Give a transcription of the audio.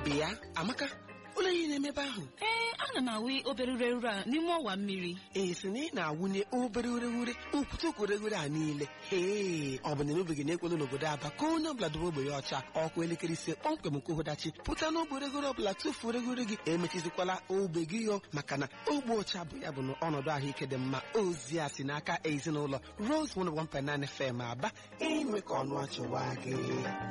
Ya, Amaka, ụlọ ihe na-emebe ahụ. Ana m awụ obere ureghure a n'ime ọwa mmiri. Si na ị na-awụnye obere ureghure ukwutukwu ureghure a niile. Ọ bụ na emebeghị na-ekwelu n'obodo Aba ka onye ọbụla dobe ogbe ya ọcha ọkụ elekere 5 kpọmkwem nke ụdachi pụta n'ogbe ureghure ọbụla tufuo ureghure gị emechizikwala ogbe gị yo maka na ogbe ọcha bụ ya bụ na ọnọdụ ahụike dị mma. Ozi a si n'aka ezinụlọ Rose 101.9 FM Aba, ime ka ọnụ achịwa gị.